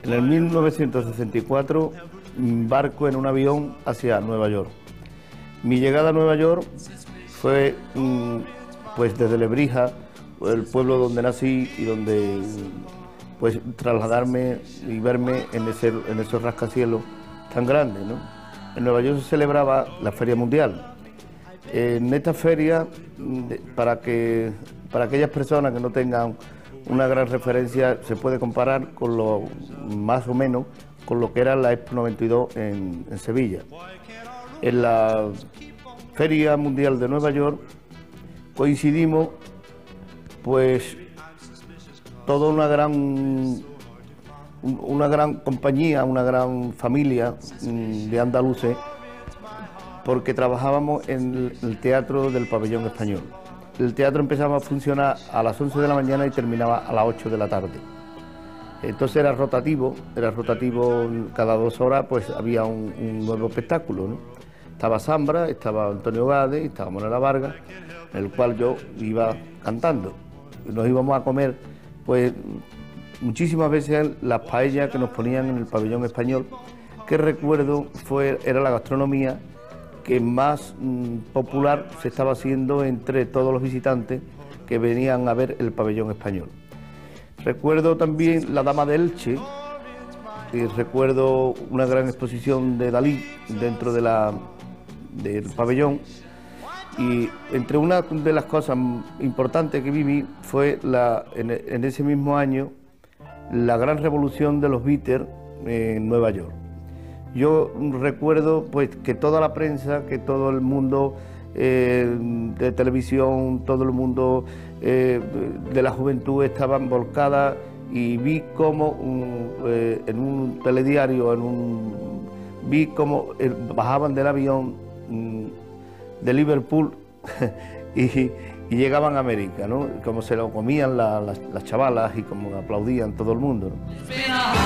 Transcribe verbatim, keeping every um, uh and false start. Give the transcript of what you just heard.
En el mil novecientos sesenta y cuatro embarco en un avión hacia Nueva York. Mi llegada a Nueva York fue pues desde Lebrija, el pueblo donde nací y donde pues trasladarme y verme en, ese, en esos rascacielos tan grandes, ¿no? En Nueva York se celebraba la Feria Mundial. En esta feria, para, que, para aquellas personas que no tengan una gran referencia, se puede comparar con lo más o menos con lo que era la Expo noventa y dos en, en Sevilla. En la Feria Mundial de Nueva York coincidimos pues toda una gran una gran compañía, una gran familia de andaluces, porque trabajábamos en el Teatro del Pabellón Español. El teatro empezaba a funcionar a las once de la mañana y terminaba a las ocho de la tarde. Entonces era rotativo, era rotativo cada dos horas, pues había un, un nuevo espectáculo, ¿no? Estaba Zambra, estaba Antonio Gade, estaba Monera Vargas, en el cual yo iba cantando. Nos íbamos a comer, pues, muchísimas veces las paellas que nos ponían en el Pabellón Español, que recuerdo fue, era la gastronomía que más mmm, popular se estaba haciendo entre todos los visitantes que venían a ver el Pabellón Español. Recuerdo también la Dama de Elche, y recuerdo una gran exposición de Dalí dentro de la, del pabellón, y entre una de las cosas importantes que viví fue la, en, en ese mismo año la gran revolución de los Beatles en Nueva York. Yo recuerdo pues que toda la prensa, que todo el mundo eh, de televisión, todo el mundo eh, de la juventud estaban volcadas, y vi cómo um, eh, en un telediario, en un, vi cómo eh, bajaban del avión um, de Liverpool y, y llegaban a América, ¿no? Como se lo comían la, las, las chavalas y como aplaudían todo el mundo, ¿no?